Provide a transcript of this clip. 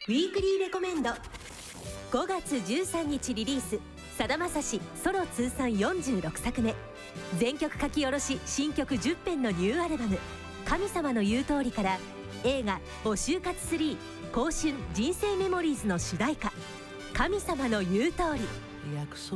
ウィークリーレコメンド。5月13日リリース、さだまさしソロ通算46作目、全曲書き下ろし新曲10編のニューアルバム「神様の言う通り」から映画「お就活3香春人生メモリーズ」の主題歌「神様の言う通り」。